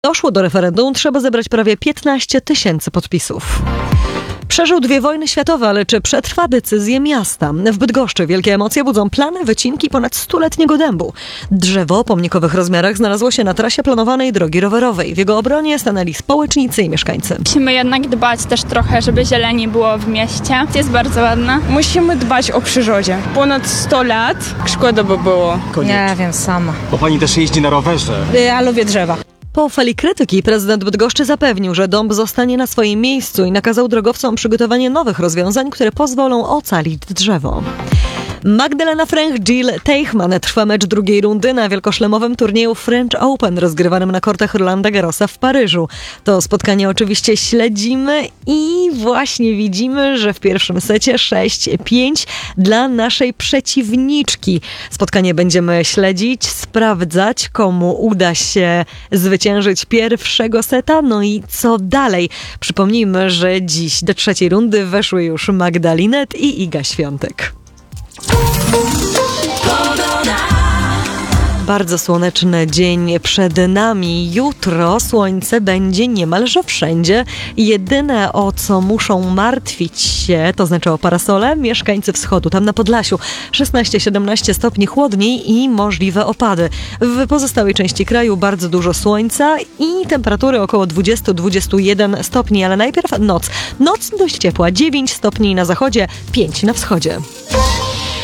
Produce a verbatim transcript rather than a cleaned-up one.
Doszło do referendum, trzeba zebrać prawie piętnaście tysięcy podpisów. Przeżył dwie wojny światowe, ale czy przetrwa decyzję miasta? W Bydgoszczy wielkie emocje budzą plany wycinki ponad stuletniego dębu. Drzewo o pomnikowych rozmiarach znalazło się na trasie planowanej drogi rowerowej. W jego obronie stanęli społecznicy i mieszkańcy. Musimy jednak dbać też trochę, żeby zieleni było w mieście. Jest bardzo ładna. Musimy dbać o przyrodzie. Ponad sto lat. Szkoda by było. Koniecznie. Nie wiem, sama. Bo pani też jeździ na rowerze. Ja lubię drzewa. Po fali krytyki prezydent Bydgoszczy zapewnił, że dąb zostanie na swoim miejscu i nakazał drogowcom przygotowanie nowych rozwiązań, które pozwolą ocalić drzewo. Magdalena Fręch-Gil Teichmann trwa mecz drugiej rundy na wielkoszlemowym turnieju French Open rozgrywanym na kortach Rolanda Garrosa w Paryżu. To spotkanie oczywiście śledzimy i właśnie widzimy, że w pierwszym secie sześć pięć dla naszej przeciwniczki. Spotkanie będziemy śledzić, sprawdzać, komu uda się zwyciężyć pierwszego seta, no i co dalej. Przypomnijmy, że dziś do trzeciej rundy weszły już Magda Linette i Iga Świątek. Bardzo słoneczny dzień przed nami. Jutro słońce będzie niemalże wszędzie. Jedyne, o co muszą martwić się, to znaczy o parasole, mieszkańcy wschodu. Tam na Podlasiu szesnaście siedemnaście stopni chłodniej i możliwe opady. W pozostałej części kraju bardzo dużo słońca i temperatury około dwadzieścia do dwudziestu jeden stopni, ale najpierw noc. Noc dość ciepła, dziewięć stopni na zachodzie, pięć na wschodzie.